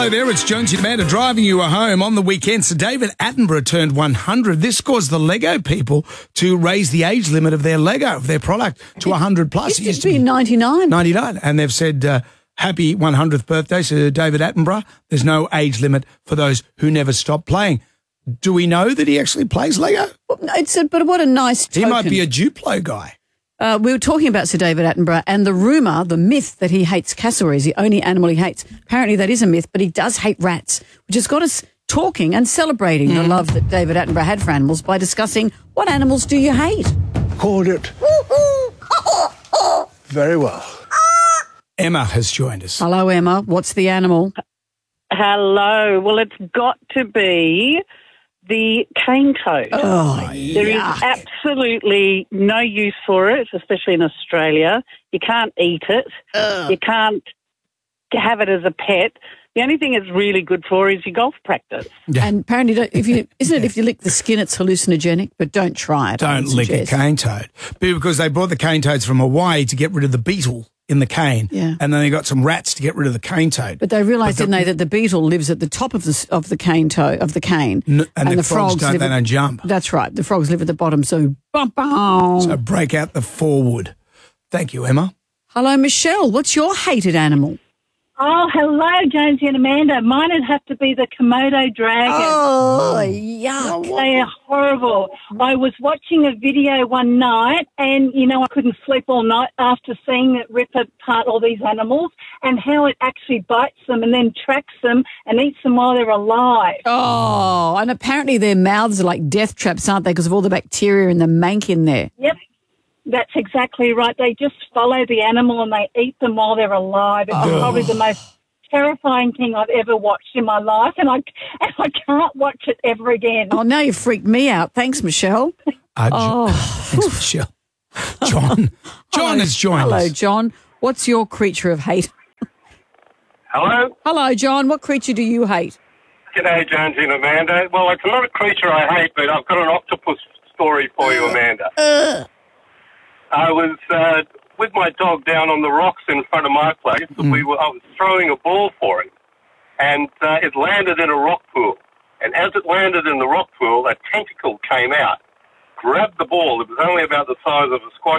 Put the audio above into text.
Hello there, it's Jonesy and Amanda driving you home on the weekend. So David Attenborough turned 100. This caused the Lego people to raise the age limit of their Lego, of their product, to 100 plus. It used to be 99. 99. And they've said, happy 100th birthday to David Attenborough. There's no age limit for those who never stop playing. Do we know that he actually plays Lego? Well, but what a nice token. He might be a Duplo guy. We were talking about Sir David Attenborough and the rumour, the myth that he hates cassowaries, the only animal he hates. Apparently that is a myth, but he does hate rats, which has got us talking and celebrating the love that David Attenborough had for animals by discussing what animals do you hate? Called it very well. Emma has joined us. Hello, Emma. What's the animal? Hello. Well, it's got to be the cane toad. Oh, There is absolutely no use for it, especially in Australia. You can't eat it. You can't have it as a pet. The only thing it's really good for is your golf practice. Yeah. And apparently, if you lick the skin, it's hallucinogenic, but don't try it. Don't lick a cane toad. Because they brought the cane toads from Hawaii to get rid of the beetle in the cane. Yeah. And then they got some rats to get rid of the cane toad. But they realised, didn't they, that the beetle lives at the top of the cane toe of the cane, and the frogs don't jump. That's right. The frogs live at the bottom, so bum. So break out the forward. Thank you, Emma. Hello, Michelle. What's your hated animal? Oh, hello, Jonesy and Amanda. Mine would have to be the Komodo dragon. Oh, yuck. They are horrible. I was watching a video one night and, I couldn't sleep all night after seeing it rip apart all these animals and how it actually bites them and then tracks them and eats them while they're alive. Oh, and apparently their mouths are like death traps, aren't they, because of all the bacteria and the mank in there? Yep. That's exactly right. They just follow the animal and they eat them while they're alive. It's probably the most terrifying thing I've ever watched in my life, and I can't watch it ever again. Oh, now you've freaked me out. Thanks, Michelle. Thanks, Michelle. John has joined us. Hello, John. What's your creature of hate? Hello? Hello, John. What creature do you hate? G'day, Jonesy and Amanda. Well, it's not a creature I hate, but I've got an octopus story for you, Amanda. I was with my dog down on the rocks in front of my place. I was throwing a ball for it, and it landed in a rock pool. And as it landed in the rock pool, a tentacle came out, grabbed the ball. It was only about the size of a squash